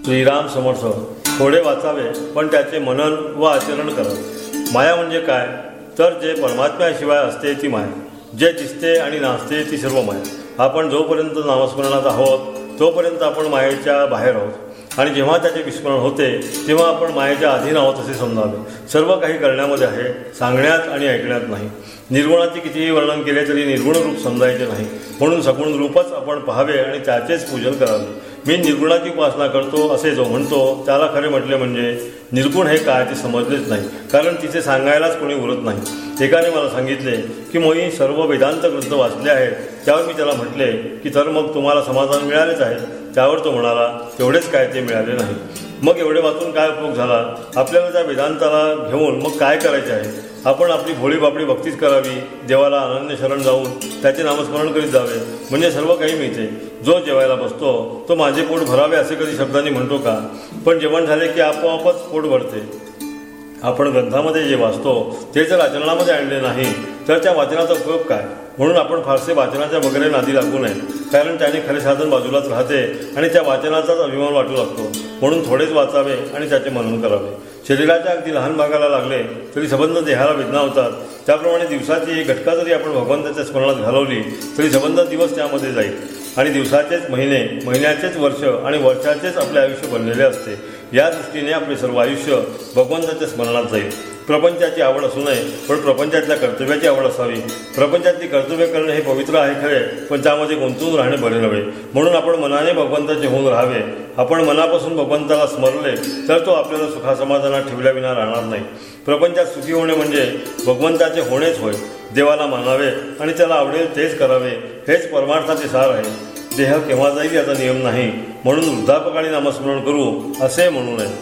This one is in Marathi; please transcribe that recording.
श्रीराम समर्थ. थोडे वाचावे पण त्याचे मनन व आचरण करावे. माया म्हणजे काय तर जे परमात्म्याशिवाय असते ती माया, जे दिसते आणि नाचते ती सर्व माया. आपण जोपर्यंत नामस्मरणात आहोत तोपर्यंत आपण मायेच्या बाहेर आहोत आणि जेव्हा त्याचे विस्मरण होते तेव्हा आपण मायेच्या अधीन आहोत असे समजावे. सर्व काही करण्यामध्ये आहे, सांगण्यात आणि ऐकण्यात नाही. निर्गुणाचे कितीही वर्णन केले तरी निर्गुण रूप समजायचे नाही, म्हणून सगुण रूपच आपण पाहावे आणि त्याचेच पूजन करावे. मी निर्गुणाची उपासना करतो असे जो म्हणतो त्याला खरे म्हटले म्हणजे निर्गुण हे काय ते समजलेच नाही, कारण तिचे सांगायलाच कोणी उरत नाही. एकाने मला सांगितले की मोही सर्व वेदांत ग्रंथ वाचले आहेत. त्यावर मी त्याला म्हटले की तर मग तुम्हाला समाधान मिळालेच आहे. त्यावर तो म्हणाला तेवढेच काय ते मिळाले नाही. मग एवढे वाचून काय उपयोग झाला? आपल्याला त्या वेदांताला घेऊन मग काय करायचे आहे? आपण आपली भोळी बापडी भक्तीच करावी, देवाला अनन्य शरण जाऊन त्याचे नामस्मरण करीत जावे, म्हणजे सर्व काही मिळते. जो जेवायला बसतो तो माझे पोट भरावे असे कधी शब्दांनी म्हणतो का? पण जेवण झाले की आपोआपच पोट भरते. आपण ग्रंथामध्ये जे वाचतो ते जर आचरणामध्ये आणले नाही तर त्या वाचनाचा उपयोग काय? म्हणून आपण फारसे वाचनाच्या वगैरे नादी लागू नये, कारण त्याने खरे साधन बाजूलाच राहते आणि त्या वाचनाचाच अभिमान वाटू लागतो. म्हणून थोडेच वाचावे आणि त्याचे मनन करावे. शरीराच्या अगदी लहान भागाला लागले तरी संबंध देहाला वेदना होतात. त्याप्रमाणे दिवसाची एक घटका जरी आपण भगवंताच्या स्मरणात घालवली तरी संबंध दिवस त्यामध्ये जाईल आणि दिवसाचेच महिने, महिन्याचेच वर्ष आणि वर्षाचेच आपले आयुष्य बनलेले असते. या दृष्टीने आपले सर्व आयुष्य भगवंताच्या स्मरणात जाईल. प्रपंचाची आवड असू नये, पण प्रपंचातल्या कर्तव्याची आवड असावी. प्रपंचातली कर्तव्य करणे हे पवित्र आहे खरे, पण त्यामध्ये गुंतून राहणे बरे नव्हे. म्हणून आपण मनाने भगवंताचे होऊन राहावे. आपण मनापासून भगवंताला स्मरले तर तो आपल्याला सुखासमाधानात ठेवल्याविना राहणार नाही. प्रपंचात सुखी होणे म्हणजे भगवंताचे होणेच होय. देवाला मानावे आणि त्याला आवडेल तेच करावे, हेच परमार्थाचे सार आहे. देह केव्हा जाईल याचा नियम नाही, म्हणून वृद्धापकाळी नामस्मरण करू असे म्हणू नये.